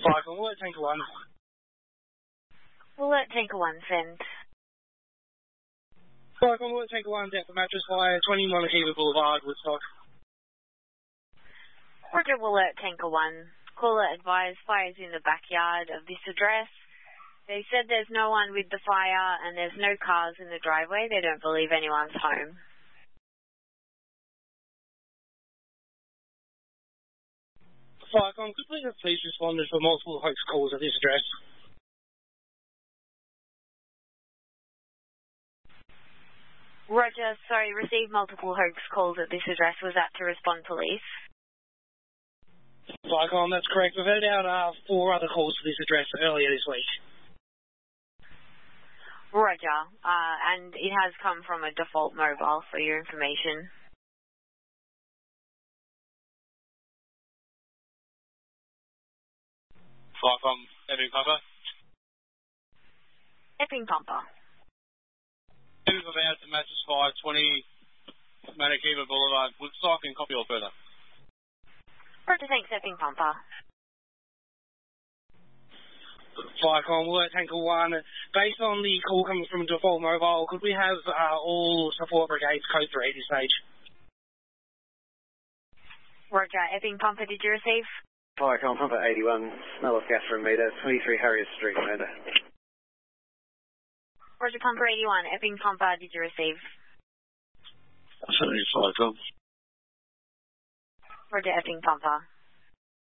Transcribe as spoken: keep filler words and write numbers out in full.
Falcon, will it tank one? Will it tank one, send. Falcon, will it tank one, depth of mattress fire, twenty Monakiva Boulevard, Woodstock. Roger, will it tank one. Caller advised fires in the backyard of this address. They said there's no one with the fire and there's no cars in the driveway. They don't believe anyone's home. Falcon, could please have police responded for multiple hoax calls at this address? Roger, sorry, received multiple hoax calls at this address. Was that to respond police? Falcon, that's correct. We've had out uh, four other calls to this address earlier this week. Roger, uh, and it has come from a default mobile for your information. Falcon, Epping Pumper. Epping Pumper. Epping Pumper out to matches five twenty Monakiva Boulevard, Woodstock, and copy all further. Roger, thanks, Epping Pumper. Falcon, will it tanker one? Based on the call coming from default mobile, could we have uh, all support brigades code three at this stage? Roger, Epping Pumper, did you receive? Falcon, Pumper eighty-one, smell of gas from meter, twenty-three Harriet Street, Commander. Roger, Pumper eighty-one, Epping Pumper, did you receive? seventy-five, Tom. Roger, Epping Pumper.